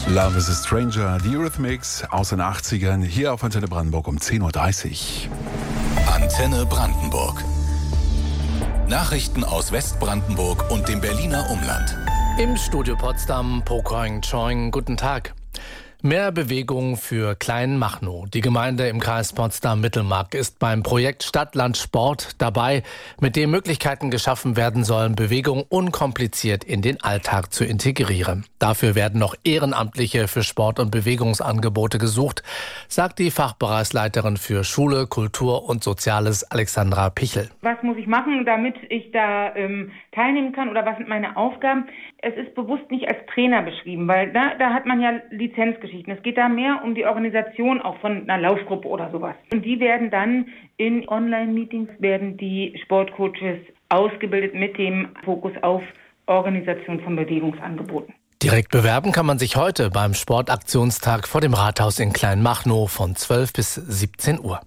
Love is a Stranger, die Eurythmics aus den 80ern, hier auf Antenne Brandenburg um 10.30 Uhr. Antenne Brandenburg. Nachrichten aus Westbrandenburg und dem Berliner Umland. Im Studio Potsdam, Pokoing Choing, guten Tag. Mehr Bewegung für Kleinmachnow. Die Gemeinde im Kreis Potsdam-Mittelmark ist beim Projekt Stadt, Land, Sport dabei, mit dem Möglichkeiten geschaffen werden sollen, Bewegung unkompliziert in den Alltag zu integrieren. Dafür werden noch Ehrenamtliche für Sport- und Bewegungsangebote gesucht, sagt die Fachbereichsleiterin für Schule, Kultur und Soziales Alexandra Pichel. Was muss ich machen, damit ich da teilnehmen kann oder was sind meine Aufgaben? Es ist bewusst nicht als Trainer beschrieben, weil da hat man ja Lizenzgeschichten. Es geht da mehr um die Organisation auch von einer Laufgruppe oder sowas. Und die werden dann in Online-Meetings, werden die Sportcoaches ausgebildet mit dem Fokus auf Organisation von Bewegungsangeboten. Direkt bewerben kann man sich heute beim Sportaktionstag vor dem Rathaus in Kleinmachnow von 12 bis 17 Uhr.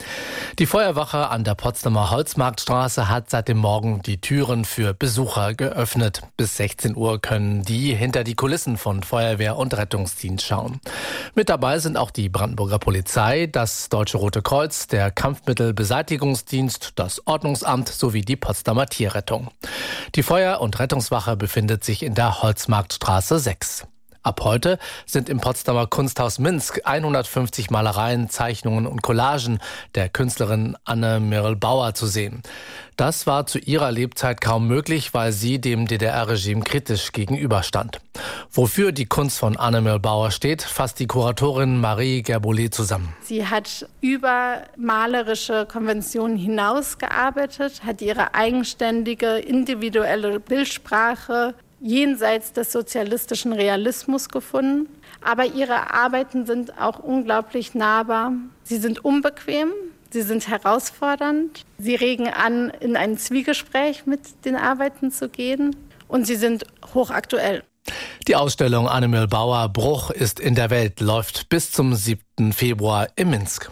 Die Feuerwache an der Potsdamer Holzmarktstraße hat seit dem Morgen die Türen für Besucher geöffnet. Bis 16 Uhr können die hinter die Kulissen von Feuerwehr und Rettungsdienst schauen. Mit dabei sind auch die Brandenburger Polizei, das Deutsche Rote Kreuz, der Kampfmittelbeseitigungsdienst, das Ordnungsamt sowie die Potsdamer Tierrettung. Die Feuer- und Rettungswache befindet sich in der Holzmarktstraße 6. Ab heute sind im Potsdamer Kunsthaus Minsk 150 Malereien, Zeichnungen und Collagen der Künstlerin Anne-Mirel Bauer zu sehen. Das war zu ihrer Lebzeit kaum möglich, weil sie dem DDR-Regime kritisch gegenüberstand. Wofür die Kunst von Anne-Mirel Bauer steht, fasst die Kuratorin Marie Gerbolet zusammen. Sie hat über malerische Konventionen hinausgearbeitet, hat ihre eigenständige, individuelle Bildsprache jenseits des sozialistischen Realismus gefunden. Aber ihre Arbeiten sind auch unglaublich nahbar. Sie sind unbequem, sie sind herausfordernd. Sie regen an, in ein Zwiegespräch mit den Arbeiten zu gehen. Und sie sind hochaktuell. Die Ausstellung Anne-Mirel Bauer Bruch ist in der Welt läuft bis zum 7. Februar in Minsk.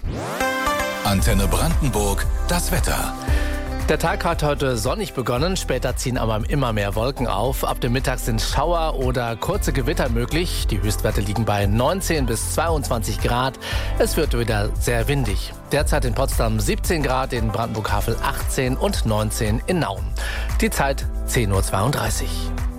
Antenne Brandenburg, das Wetter. Der Tag hat heute sonnig begonnen, später ziehen aber immer mehr Wolken auf. Ab dem Mittag sind Schauer oder kurze Gewitter möglich. Die Höchstwerte liegen bei 19 bis 22 Grad. Es wird wieder sehr windig. Derzeit in Potsdam 17 Grad, in Brandenburg-Havel 18 und 19 in Nauen. Die Zeit 10.32 Uhr.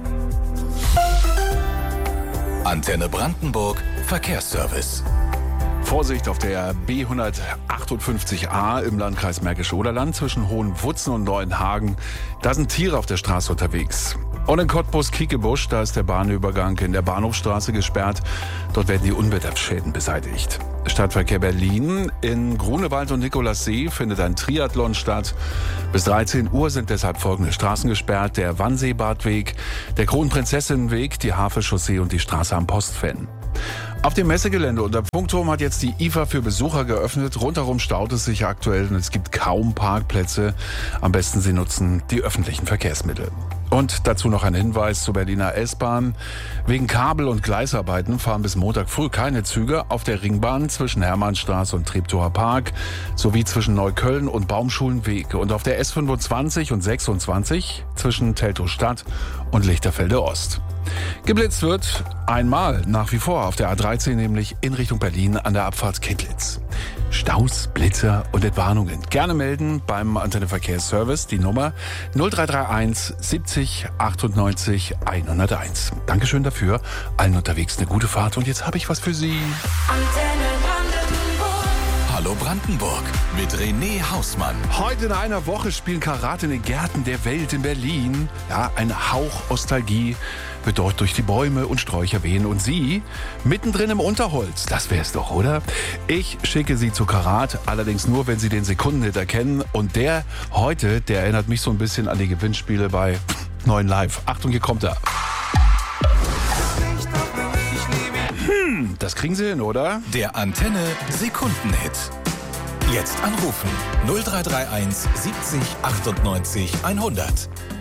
Antenne Brandenburg, Verkehrsservice. Vorsicht auf der B158a im Landkreis Märkisch-Oderland zwischen Hohenwutzen und Neuenhagen. Da sind Tiere auf der Straße unterwegs. Und in Cottbus-Kiekebusch, da ist der Bahnübergang in der Bahnhofstraße gesperrt. Dort werden die Unwetterschäden beseitigt. Stadtverkehr Berlin. In Grunewald und Nikolassee findet ein Triathlon statt. Bis 13 Uhr sind deshalb folgende Straßen gesperrt. Der Wannseebadweg, der Kronprinzessinnenweg, die Havelchaussee und die Straße am Postfan. Auf dem Messegelände unter Funkturm hat jetzt die IFA für Besucher geöffnet. Rundherum staut es sich aktuell und es gibt kaum Parkplätze. Am besten Sie nutzen die öffentlichen Verkehrsmittel. Und dazu noch ein Hinweis zur Berliner S-Bahn. Wegen Kabel- und Gleisarbeiten fahren bis Montag früh keine Züge auf der Ringbahn zwischen Hermannstraße und Treptower Park sowie zwischen Neukölln und Baumschulenweg und auf der S25 und 26 zwischen Teltow-Stadt und Lichterfelde Ost. Geblitzt wird einmal nach wie vor auf der A13, nämlich in Richtung Berlin an der Abfahrt Kittlitz. Staus, Blitzer und Entwarnungen. Gerne melden beim Antenne Verkehrsservice die Nummer 0331 70 98 101. Dankeschön dafür. Allen unterwegs eine gute Fahrt und jetzt habe ich was für Sie. Antenne Brandenburg. Hallo Brandenburg mit René Hausmann. Heute in einer Woche spielen Karate in den Gärten der Welt in Berlin. Ja, ein Hauch Nostalgie wird dort durch die Bäume und Sträucher wehen und Sie mittendrin im Unterholz. Das wär's doch, oder? Ich schicke Sie zu Karat, allerdings nur, wenn Sie den Sekundenhit erkennen. Und der heute, der erinnert mich so ein bisschen an die Gewinnspiele bei 9 Live. Achtung, hier kommt er. Das kriegen Sie hin, oder? Der Antenne Sekundenhit. Jetzt anrufen 0331 70 98 100.